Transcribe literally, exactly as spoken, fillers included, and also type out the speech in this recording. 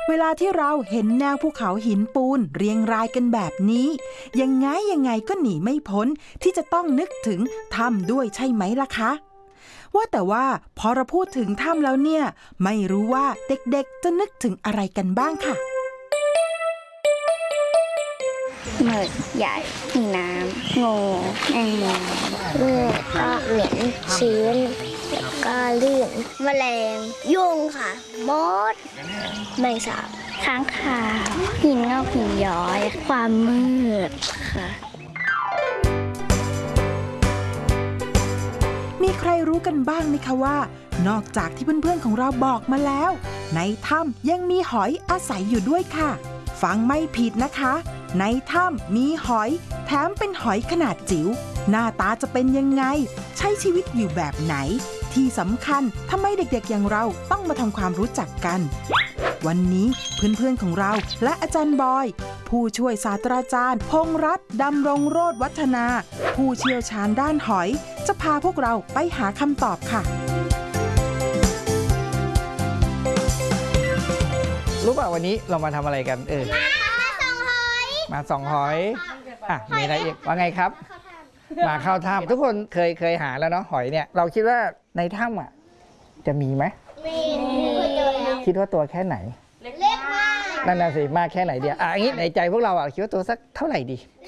เวลาที่เราเห็นแนวภูเขาหินปูนเรียงรายกันแบบนี้ยังไงยังไงก็หนีไม่พ้นที่จะต้องนึกถึงถ้ำด้วยใช่ไหมล่ะคะว่าแต่ว่าพอเราพูดถึงถ้ำแล้วเนี่ยไม่รู้ว่าเด็กๆจะนึกถึงอะไรกันบ้างค่ะหมึกใหญ่มีน้ำงูแมงมุมงูก็เหม็นชื้นแล้วก็ลื่นแมลงยุงค่ะมดแมงสาบค้างคาวหินงอกหินย้อยความมืดค่ะมีใครรู้กันบ้างไหมคะว่านอกจากที่เพื่อนๆของเราบอกมาแล้วในถ้ำยังมีหอยอาศัยอยู่ด้วยค่ะฟังไม่ผิดนะคะในถ้ำมีหอยแถมเป็นหอยขนาดจิ๋วหน้าตาจะเป็นยังไงใช้ชีวิตอยู่แบบไหนที่สำคัญทำไมเด็กๆอย่างเราต้องมาทำความรู้จักกันวันนี้เพื่อนๆของเราและอาจารย์บอยผู้ช่วยศาสตราจารย์พงษ์รัตน์ดำรงโรจน์วัฒนาผู้เชี่ยวชาญด้านหอยจะพาพวกเราไปหาคำตอบค่ะรู้ป่ะวันนี้เรามาทำอะไรกันเออมาส่องหอยอ่ะมีอะไรอีกว่าไงครับมาเข้าถ้ำทุกคนเคยเคยหาแล้วเนาะหอยเนี่ยเราคิดว่าในถ้ำอ่ะจะมีไหมมีคิดว่าตัวแค่ไหนเล็กมากนั่นน่ะสิมากแค่ไหนเดียวอ่ะอย่างนี้ในใจพวกเราอ่ะคิดว่าตัวสักเท่าไหร่ดี